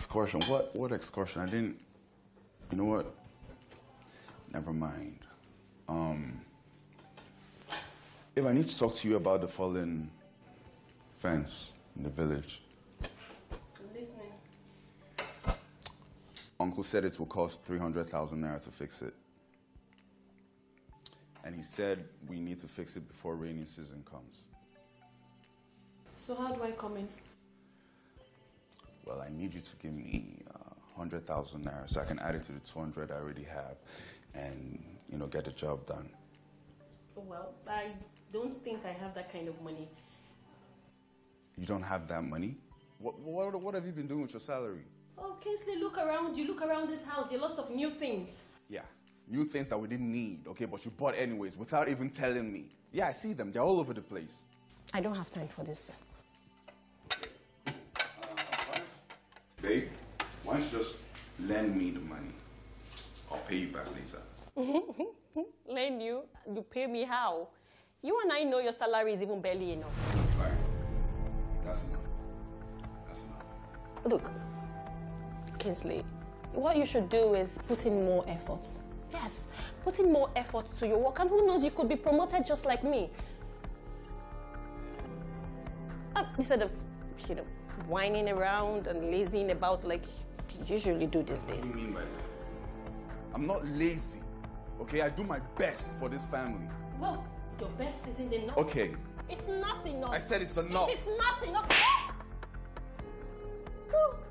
Excursion? What excursion? I didn't... You know what? Never mind. If I need to talk to you about the fallen fence in the village. I'm listening. Uncle said it will cost 300,000 naira to fix it. And he said we need to fix it before rainy season comes. So how do I come in? Well, I need you to give me 100,000 naira so I can add it to the 200 I already have and, you know, get the job done. Well, I don't think I have that kind of money. You don't have that money? What have you been doing with your salary? Oh, Kingsley, look around. You look around this house. There are lots of new things. Yeah, new things that we didn't need, okay, but you bought anyways without even telling me. Yeah, I see them. They're all over the place. I don't have time for this. Babe, why don't you just lend me the money? I'll pay you back later. Lend you? You pay me how? You and I know your salary is even barely enough. Fine. That's enough. That's enough. Look, Kingsley, what you should do is put in more effort. Yes, put in more effort to your work, and who knows, you could be promoted just like me. Instead of, you know, whining around and lazying about like you usually do these days. What do you mean by that? I'm not lazy, okay? I do my best for this family. Well, your best isn't enough. Okay. It's not enough. I said it's enough. It's not enough.